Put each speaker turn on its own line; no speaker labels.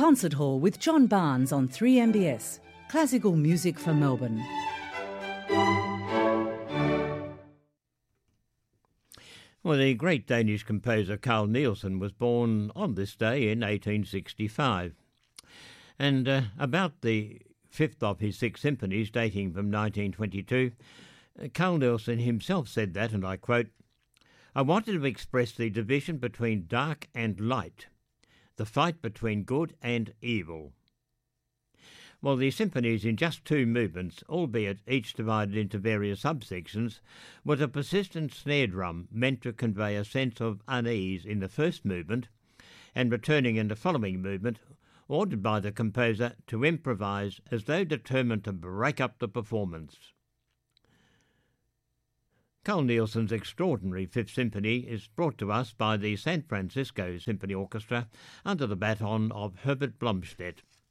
Concert Hall with John Barnes on 3MBS. Classical music for Melbourne.
Well, the great Danish composer Carl Nielsen was born on this day in 1865. And about the fifth of his six symphonies, dating from 1922, Carl Nielsen himself said that, and I quote, "I wanted to express the division between dark and light, the fight between good and evil." Well, the symphonies in just two movements, albeit each divided into various subsections, was a persistent snare drum meant to convey a sense of unease in the first movement, and returning in the following movement, ordered by the composer to improvise as though determined to break up the performance. Carl Nielsen's extraordinary Fifth Symphony is brought to us by the San Francisco Symphony Orchestra under the baton of Herbert Blomstedt.